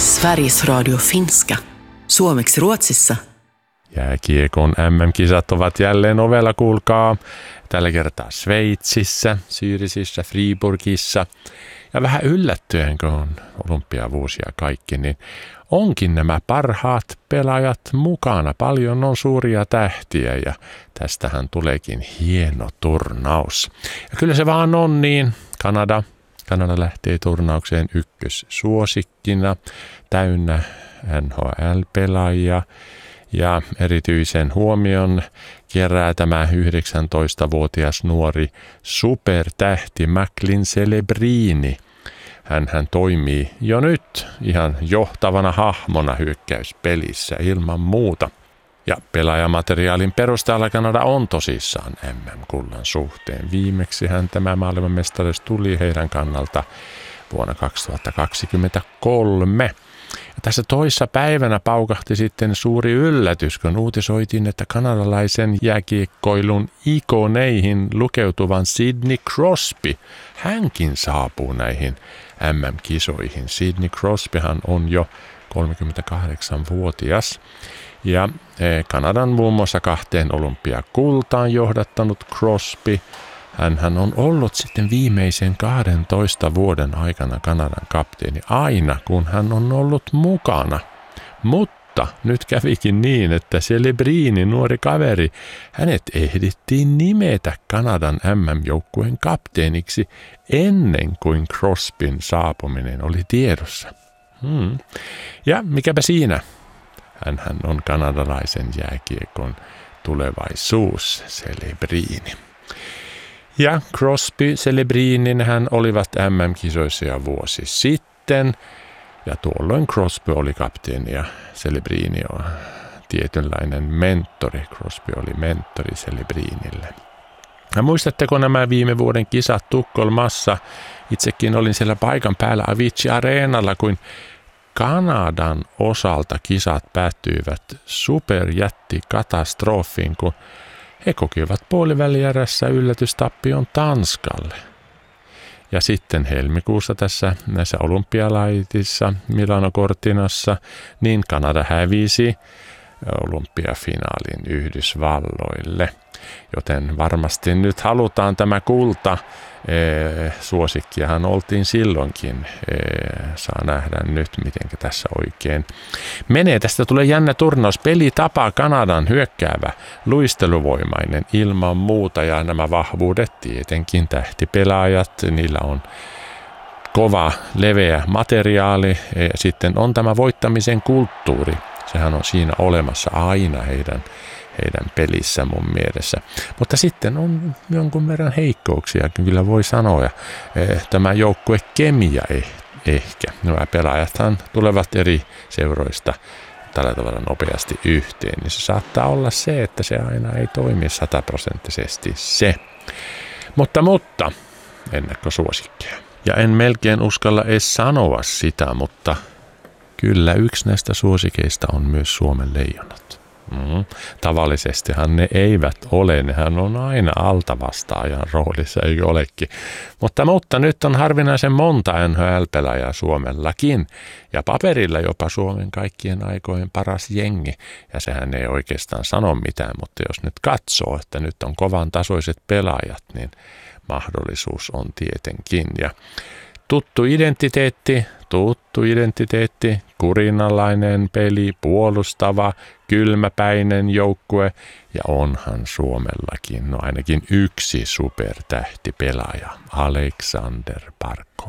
Sveriges Radio Finska. Suomeksi Ruotsissa. Jääkiekon MM-kisat ovat jälleen ovella, kuulkaa. Tällä kertaa Sveitsissä, Zürichissä, Fribourgissa. Ja vähän yllättyen, kun on olympiavuosia kaikki, niin onkin nämä parhaat pelaajat mukana. Paljon on suuria tähtiä ja tästähän tuleekin hieno turnaus. Ja kyllä se vaan on niin. Kanada lähtee turnaukseen ykkössuosikkina, täynnä NHL-pelaajia. Ja erityisen huomion kerää tämä 19-vuotias nuori supertähti Macklin Celebrini. Hän toimii jo nyt ihan johtavana hahmona hyökkäyspelissä ilman muuta. Ja pelaajamateriaalin perusteella Kanada on tosissaan MM-kullan suhteen. Viimeksi tämä maailmanmestaruus tuli heidän kannalta vuonna 2023. Ja tässä toissa päivänä paukahti sitten suuri yllätys, kun uutisoitiin, että kanadalaisen jääkiekkoilun ikoneihin lukeutuvan Sidney Crosby, hänkin saapuu näihin MM-kisoihin. Sidney Crosbyhan on jo 38-vuotias ja Kanadan muun muassa 2 olympiakultaan johdattanut Crosby. Hänhän on ollut sitten viimeisen 12 vuoden aikana Kanadan kapteeni aina, kun hän on ollut mukana. Mutta nyt kävikin niin, että Celebrini, nuori kaveri, hänet ehdittiin nimetä Kanadan MM-joukkueen kapteeniksi ennen kuin Crosbyn saapuminen oli tiedossa. Ja mikäpä siinä? Hänhän on kanadalaisen jääkiekon tulevaisuus, Celebrini. Ja Crosby, Celebrinin hän olivat MM-kisoissa jo vuosi sitten. Ja tuolloin Crosby oli kapteeni ja Celebrini on tietynlainen mentori. Crosby oli mentori Celebrinille. Ja muistatteko nämä viime vuoden kisat Tukholmassa? Itsekin olin siellä paikan päällä Avicii-areenalla, kun Kanadan osalta kisat päättyivät superjättikatastrofiin, kun he kokivat puolivälierässä yllätystappion Tanskalle. Ja sitten helmikuussa näissä olympialaitissa Milano Cortinassa, niin Kanada hävisi olympiafinaalin Yhdysvalloille. Joten varmasti nyt halutaan tämä kulta. Suosikkiahan oltiin silloinkin. Saa nähdä nyt, miten tässä oikein menee. Tästä tulee jännä turnaus. Pelitapa Kanadan hyökkäävä, luisteluvoimainen ilman muuta. Ja nämä vahvuudet tietenkin tähtipelaajat. Niillä on kova, leveä materiaali. Sitten on tämä voittamisen kulttuuri. Sehän on siinä olemassa aina heidän pelissä mun mielessä. Mutta sitten on jonkun verran heikkouksia, kyllä voi sanoa. Tämä joukkue kemia ehkä. Nämä pelaajathan tulevat eri seuroista tällä tavalla nopeasti yhteen. Niin se saattaa olla se, että se aina ei toimi 100% se. Mutta ennakkosuosikkeja. Ja en melkein uskalla edes sanoa sitä, mutta kyllä yksi näistä suosikeista on myös Suomen Leijonat. Tavallisestihan ne eivät ole, nehän on aina altavastaajan roolissa, eikö olekin. Mutta nyt on harvinaisen monta NHL-pelaajaa Suomellakin, ja paperilla jopa Suomen kaikkien aikojen paras jengi. Ja sehän ei oikeastaan sano mitään, mutta jos nyt katsoo, että nyt on kovan tasoiset pelaajat, niin mahdollisuus on tietenkin. Ja tuttu identiteetti, kurinalainen peli, puolustava, kylmäpäinen joukkue ja onhan Suomellakin ainakin yksi supertähtipelaaja, Alexander Barkov.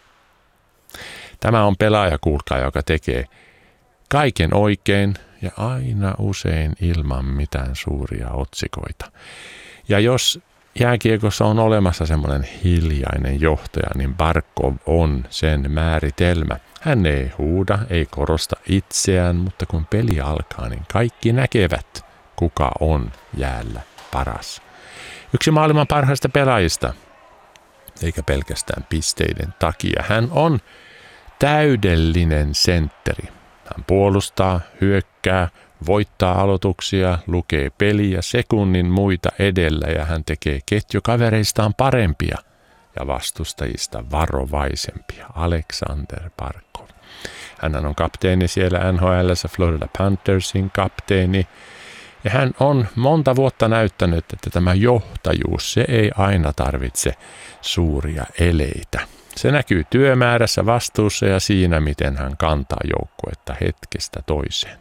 Tämä on pelaaja, kuulkaa, joka tekee kaiken oikein ja aina usein ilman mitään suuria otsikoita. Ja jos jääkiekossa on olemassa semmoinen hiljainen johtaja, niin Barkov on sen määritelmä. Hän ei huuda, ei korosta itseään, mutta kun peli alkaa, niin kaikki näkevät, kuka on jäällä paras. Yksi maailman parhaista pelaajista, eikä pelkästään pisteiden takia. Hän on täydellinen sentteri. Hän puolustaa, hyökkää, voittaa aloituksia, lukee peliä sekunnin muita edellä ja hän tekee ketjukavereistaan parempia ja vastustajista varovaisempia. Alexander Barkov. Hän on kapteeni siellä NHL:ssä, Florida Panthersin kapteeni. Ja hän on monta vuotta näyttänyt, että tämä johtajuus, se ei aina tarvitse suuria eleitä. Se näkyy työmäärässä, vastuussa ja siinä, miten hän kantaa joukkuetta hetkestä toiseen.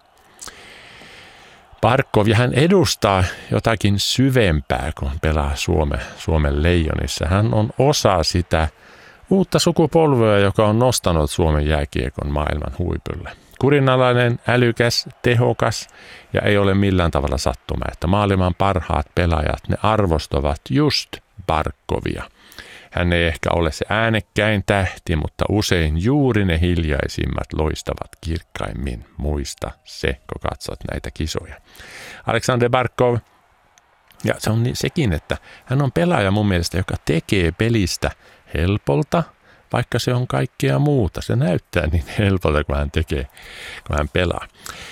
Barkov, ja hän edustaa jotakin syvempää, kun pelaa Suomen Leijonissa. Hän on osa sitä uutta sukupolvea, joka on nostanut Suomen jääkiekon maailman huipulle. Kurinalainen, älykäs, tehokas ja ei ole millään tavalla sattuma, että maailman parhaat pelaajat, ne arvostavat just Barkovia. Hän ei ehkä ole se äänekkäin tähti, mutta usein juuri ne hiljaisimmat loistavat kirkkaimmin. Muista se, kun katsot näitä kisoja. Alexander Barkov, ja se on sekin, että hän on pelaaja mun mielestä, joka tekee pelistä helpolta, vaikka se on kaikkea muuta. Se näyttää niin helpolta, kun hän pelaa.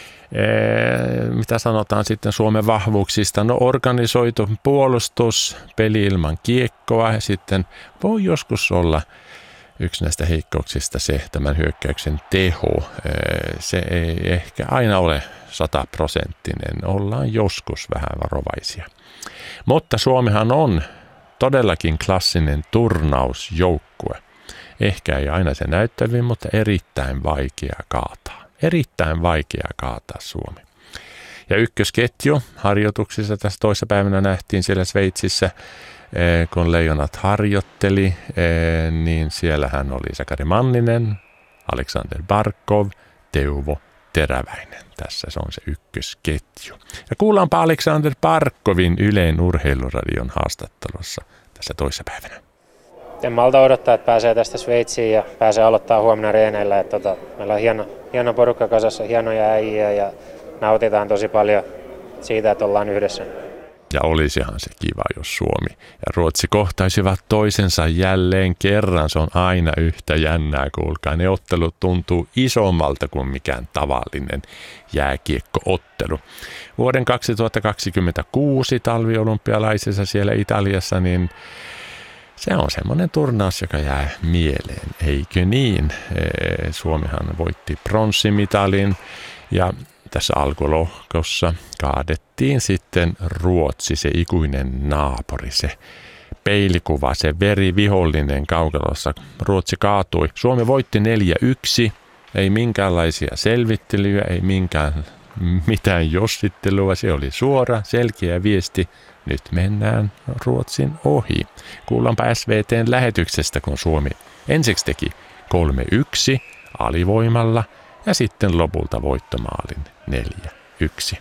Mitä sanotaan sitten Suomen vahvuuksista? No organisoitu puolustus, peli ilman kiekkoa ja sitten voi joskus olla yksi näistä heikkouksista se tämän hyökkäyksen teho. Se ei ehkä aina ole 100%. Ollaan joskus vähän varovaisia. Mutta Suomihan on todellakin klassinen turnausjoukkue. Ehkä ei aina se näyttävin, mutta erittäin vaikea kaataa. Erittäin vaikea kaataa Suomi. Ja ykkösketju harjoituksissa tässä toissapäivänä nähtiin siellä Sveitsissä, kun Leijonat harjoitteli, niin siellähän oli Sakari Manninen, Alexander Barkov, Teuvo Teräväinen. Tässä se on se ykkösketju. Ja kuullaanpa Alexander Barkovin Ylen urheiluradion haastattelussa tässä toissapäivänä. En malta odottaa, että pääsee tästä Sveitsiin ja pääsee aloittaa huomenna reeneillä. Meillä on hieno porukka kasassa, hienoja äijä ja nautitaan tosi paljon siitä, että ollaan yhdessä. Ja olisihan se kiva, jos Suomi ja Ruotsi kohtaisivat toisensa jälleen kerran. Se on aina yhtä jännää, kuulkaa. Ne ottelut tuntuu isommalta kuin mikään tavallinen jääkiekkoottelu. Vuoden 2026 talviolympialaisissa siellä Italiassa, niin se on semmoinen turnaus, joka jää mieleen, eikö niin? Suomihan voitti pronssimitalin ja tässä alkulohkossa kaadettiin sitten Ruotsi, se ikuinen naapuri, se peilikuva, se verivihollinen kaukalossa. Ruotsi kaatui. Suomi voitti 4-1, ei minkäänlaisia selvittelyjä, ei mitään jossittelua, se oli suora, selkeä viesti. Nyt mennään Ruotsin ohi. Kuullaanpa SVT:n lähetyksestä, kun Suomi ensiksi teki 3-1 alivoimalla ja sitten lopulta voittomaalin 4-1.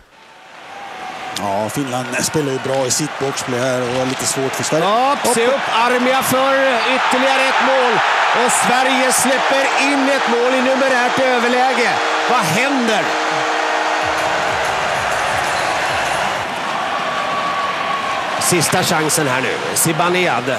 Ja, Finland spelar ju bra i sitt boxplay här och var lite svårt för Sverige. Ja, se upp, Armia för ytterligare ett mål. Och Sverige släpper in ett mål i numerärt överläge. Vad händer? Sista chansen här nu. Zibanejad.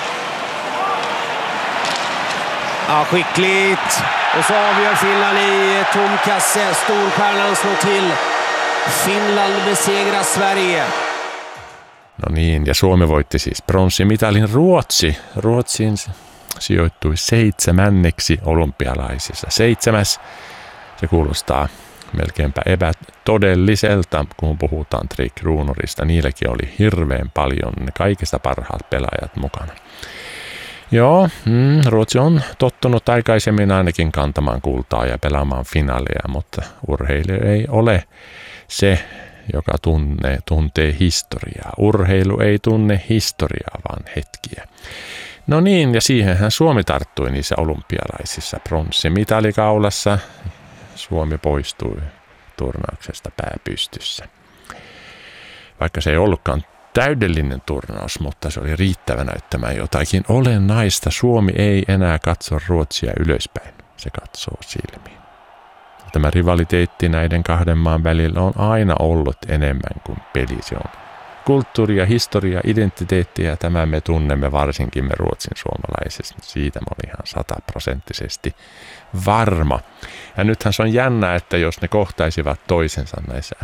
Ja, skickligt. Och så avgör Finland i tom kasse. Storstjärnan slår till. Finland besegrar Sverige. No niin, ja Suomi voitti siis pronssimitalin Ruotsiin sijoittui 7. olympialaisissa. 7. Se kuulostaa melkeinpä epätodelliselta, kun puhutaan Tre Kronorista. Niilläkin oli hirveän paljon ne kaikista parhaat pelaajat mukana. Joo, Ruotsi on tottunut aikaisemmin ainakin kantamaan kultaa ja pelaamaan finaaleja, mutta urheilu ei ole se, joka tuntee historiaa. Urheilu ei tunne historiaa, vaan hetkiä. No niin, ja siihenhän Suomi tarttui niissä olympialaisissa pronssimitalikkaulassa. Suomi poistui turnauksesta pääpystyssä. Vaikka se ei ollutkaan täydellinen turnaus, mutta se oli riittävä näyttämään jotakin olennaista. Suomi ei enää katso Ruotsia ylöspäin, se katsoo silmiin. Tämä rivaliteetti näiden kahden maan välillä on aina ollut enemmän kuin peli. Se on kulttuuria, historia, identiteettiä ja tämä me tunnemme varsinkin me ruotsin suomalaisista. Siitä mä olin ihan 100% varma. Ja nythän se on jännä, että jos ne kohtaisivat toisensa näissä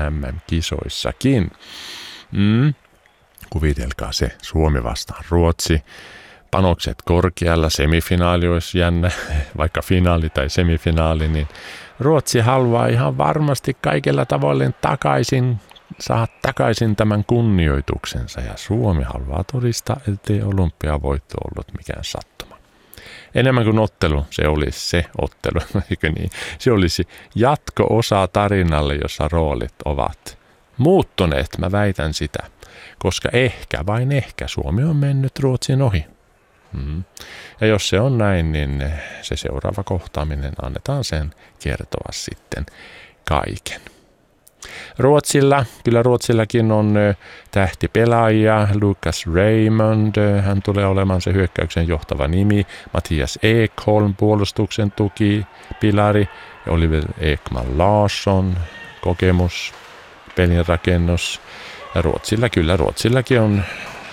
MM-kisoissakin. Kuvitelkaa se Suomi vastaan Ruotsi. panokset korkealla, semifinaali olisi jännä, vaikka finaali tai semifinaali, niin Ruotsi haluaa ihan varmasti kaikilla tavoilla saada takaisin tämän kunnioituksensa ja Suomi haluaa todistaa, ettei olympiavoitto ollut mikään sattuma. Enemmän kuin ottelu, se olisi se ottelu, eikö niin? Se olisi jatko-osa tarinalle, jossa roolit ovat muuttuneet, mä väitän sitä, koska ehkä, vain ehkä, Suomi on mennyt Ruotsin ohi. Ja jos se on näin, niin se seuraava kohtaaminen annetaan sen kertoa sitten kaiken. Ruotsillakin on tähtipelaajia, Lucas Raymond, hän tulee olemaan se hyökkäyksen johtava nimi, Mattias Ekholm, puolustuksen tukipilari, ja Oliver Ekman Larsson, kokemus, pelinrakennus. Ja Ruotsillakin on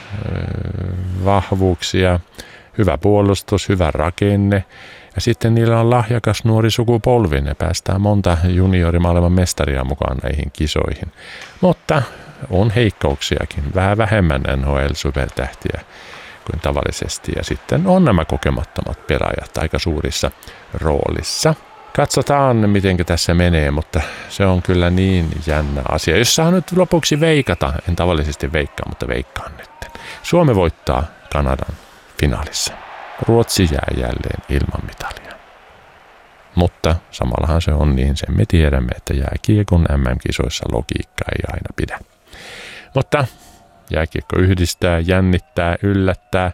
vahvuuksia, hyvä puolustus, hyvä rakenne. Ja sitten niillä on lahjakas nuori sukupolvi. Ne päästään monta juniorimaailman mestaria mukaan näihin kisoihin. Mutta on heikkouksiakin. Vähän vähemmän NHL-supertähtiä kuin tavallisesti. Ja sitten on nämä kokemattomat pelaajat aika suurissa roolissa. Katsotaan, miten tässä menee, mutta se on kyllä niin jännä asia. Jos saa nyt lopuksi veikata, en tavallisesti veikkaa, mutta veikkaan nyt. Suomi voittaa Kanadan finaalissa. Ruotsi jää jälleen ilman mitalia. Mutta samallahan se on niin, sen me tiedämme, että jääkiekon MM-kisoissa logiikka ei aina pidä. Mutta jääkiekko yhdistää, jännittää, yllättää.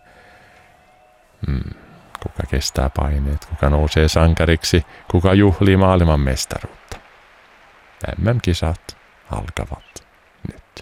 Kuka kestää paineet, kuka nousee sankariksi, kuka juhlii maailman mestaruutta. MM-kisat alkavat.